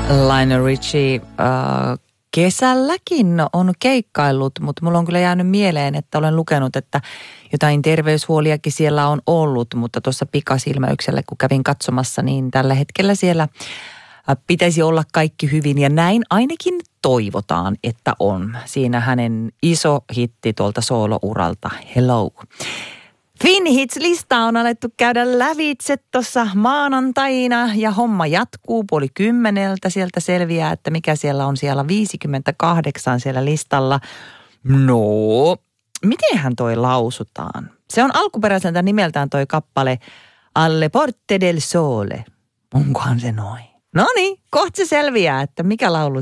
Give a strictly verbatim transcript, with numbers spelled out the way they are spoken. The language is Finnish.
Lionel Richie äh, kesälläkin on keikkaillut, mutta mulla on kyllä jäänyt mieleen, että olen lukenut, että jotain terveyshuoliakin siellä on ollut, mutta tuossa pikasilmäyksellä, kun kävin katsomassa, niin tällä hetkellä siellä pitäisi olla kaikki hyvin ja näin ainakin toivotaan, että on. Siinä hänen iso hitti tuolta soolouralta, Hello. Finn Hits-listaa on alettu käydä lävitse tuossa maanantaina ja homma jatkuu puoli kymmeneltä. Sieltä selviää, että mikä siellä on siellä viisikymmentäkahdeksan siellä listalla. No, mitenhän toi lausutaan? Se on alkuperäiseltä nimeltään toi kappale Alle Porte del Sole. Onkohan se noin? No niin, kohta se selviää, että mikä laulu